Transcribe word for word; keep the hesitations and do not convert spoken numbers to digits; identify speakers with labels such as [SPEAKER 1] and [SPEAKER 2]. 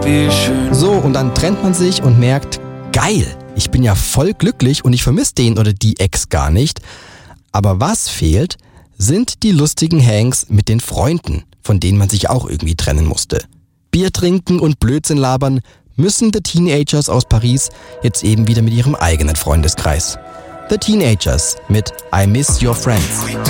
[SPEAKER 1] wie schön.
[SPEAKER 2] So, und dann trennt man sich und merkt, geil, ich bin ja voll glücklich und ich vermisse den oder die Ex gar nicht. Aber was fehlt, sind die lustigen Hangs mit den Freunden, von denen man sich auch irgendwie trennen musste. Bier trinken und Blödsinn labern müssen The Teenagers aus Paris jetzt eben wieder mit ihrem eigenen Freundeskreis. The Teenagers mit I Miss Your Friends.